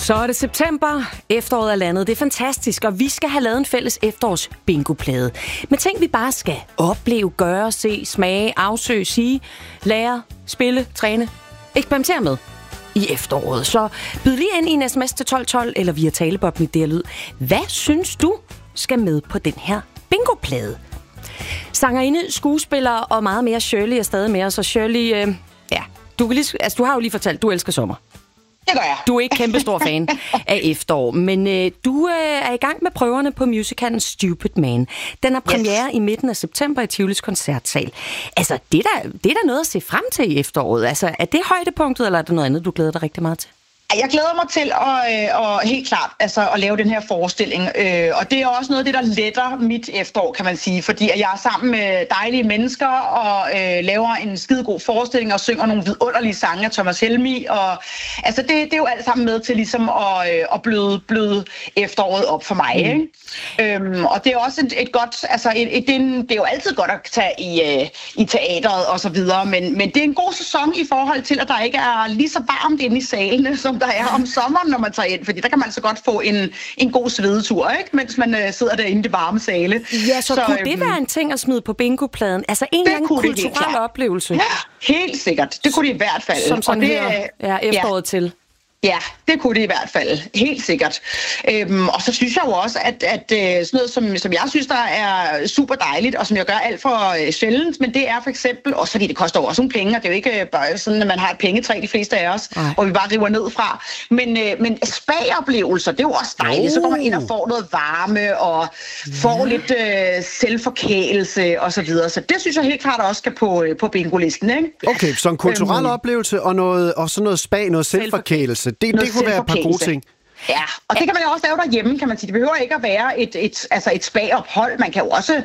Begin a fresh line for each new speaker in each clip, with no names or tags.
Så er det september, efteråret er landet. Det er fantastisk, og vi skal have lavet en fælles efterårs bingoplade. Med ting, vi bare skal opleve, gøre, se, smage, afsøge, sige, lære, spille, træne, eksperimentere med i efteråret. Så byd lige ind i en sms til 1212 eller via talebob med det lyd. Hvad synes du skal med på den her bingoplade? Sangerinde, skuespiller og meget mere. Shirley er stadig med os, og Shirley, du har jo lige fortalt, du elsker sommer.
Det gør jeg.
Du er ikke kæmpestor fan af efterår, men du er i gang med prøverne på musicalen Stupid Man. Den har premiere i midten af september i Tivolis koncertsal. Altså, det er da noget at se frem til i efteråret. Altså, er det højdepunktet, eller er der noget andet, du glæder dig rigtig meget til?
Jeg glæder mig til at helt klart at lave den her forestilling, og det er også noget af det, der letter mit efterår, kan man sige, fordi jeg er sammen med dejlige mennesker og laver en skidegod forestilling og synger nogle vidunderlige sange af Thomas Helmig, og altså det er jo alt sammen med til ligesom at bløde efteråret op for mig, ikke? Og det er også et godt, altså det er jo altid godt at tage i teateret og så videre, men det er en god sæson i forhold til, at der ikke er lige så varmt inde i salene, som der er om sommeren, når man tager ind, fordi der kan man altså godt få en god svedetur, ikke? Mens man sidder derinde i det varme sale.
Ja, så kunne det være en ting at smide på bingopladen? Altså en eller anden kulturel oplevelse?
Ja, helt sikkert. Det kunne det i hvert fald.
Som sådan efteråret til.
Ja, det kunne det i hvert fald. Helt sikkert. Og så synes jeg jo også, at sådan noget, som jeg synes, der er super dejligt, og som jeg gør alt for sjældent, men det er for eksempel, også fordi det koster også nogle penge, og det er jo ikke bare sådan, at man har et pengetræ, de fleste af os, hvor vi bare river ned fra. Men spa-oplevelser, det er jo også dejligt. Så går man ind og får noget varme, og får lidt selvforkælelse, og så videre. Så det synes jeg helt klart også skal på bingo-listen, ikke?
Okay, så en kulturel oplevelse, og så noget spa, noget selvforkælelse. Det kunne være et par gode ting.
Ja, og det kan man jo også lave derhjemme, kan man sige. Det behøver ikke at være et spa-ophold. Man kan jo også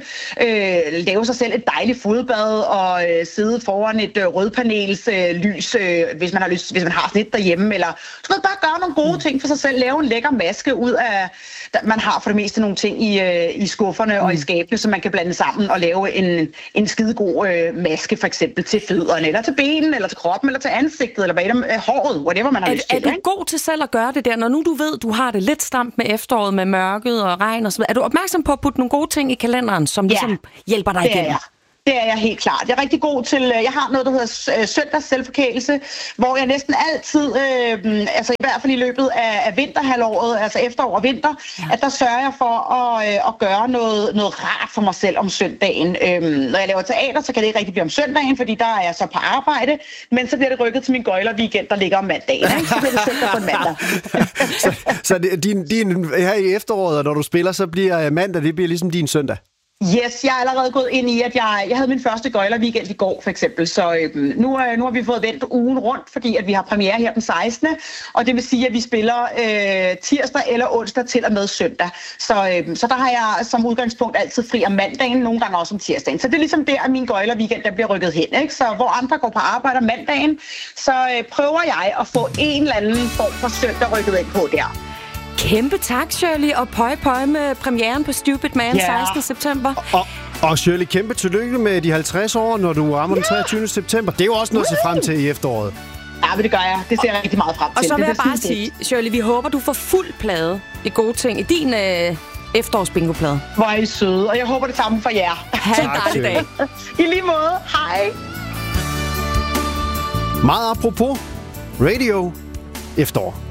lave sig selv et dejligt fodbad og sidde foran et rødpanels lys, hvis man har lyst, hvis man har sådan et derhjemme. Eller så kan bare gøre nogle gode ting for sig selv. Lave en lækker maske ud af... Man har for det meste nogle ting i skufferne og i skabene, som man kan blande sammen og lave en skidegod maske, for eksempel til fødderne, eller til benene, eller til kroppen, eller til ansigtet, eller håret, whatever man har lyst til.
Er du god til selv at gøre det der, når nu du ved, du har det lidt stramt med efteråret, med mørket og regn og så videre? Er du opmærksom på at putte nogle gode ting i kalenderen, som ligesom hjælper dig igennem?
Det er jeg helt klart. Jeg er rigtig god til, jeg har noget, der hedder søndags selvforkælelse, hvor jeg næsten altid, altså i hvert fald i løbet af vinterhalvåret, altså efterår og vinter, at der sørger jeg for at gøre noget rart for mig selv om søndagen. Når jeg laver teater, så kan det ikke rigtig blive om søndagen, fordi der er jeg så på arbejde, men så bliver det rykket til min gøjler-weekend, der ligger om mandagen. Ikke? Så bliver det søndag på en mandag.
så din her i efteråret, når du spiller, så bliver mandag, det bliver ligesom din søndag?
Yes, jeg er allerede gået ind i, at jeg havde min første gøjler-weekend i går, for eksempel. Så nu har vi fået vendt ugen rundt, fordi at vi har premiere her den 16. Og det vil sige, at vi spiller tirsdag eller onsdag til og med søndag. Så der har jeg som udgangspunkt altid fri om mandagen, nogle gange også om tirsdagen. Så det er ligesom der, at min gøjler-weekend der bliver rykket hen. Ikke? Så hvor andre går på arbejde om mandagen, så prøver jeg at få en eller anden form for søndag rykket ind på der.
Kæmpe tak, Shirley, og pøj med premieren på Stupid Man 16. september.
Og Shirley, kæmpe tillykke med de 50 år, når du rammer den 23. september. Det er jo også noget at se frem til i efteråret.
Ja, men det gør jeg. Det ser jeg rigtig meget frem til.
Og så vil jeg bare sige, Shirley, vi håber, du får fuld plade i gode ting i din efterårsbingoplade.
Hvor er I søde, og jeg håber det samme for jer.
Ha' en dejlig dag.
I lige måde. Hej.
Meget apropos radio efterår.